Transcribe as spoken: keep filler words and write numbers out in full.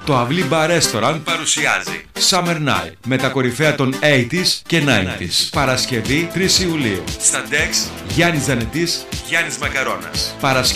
Το Αυλή Bar Restaurant παρουσιάζει Summer Night με τα κορυφαία των ογδόντα και ενενήντα. Παρασκευή τρεις Ιουλίου. Στα Dex Γιάννης Ζανετής, Γιάννης Μακαρώνας.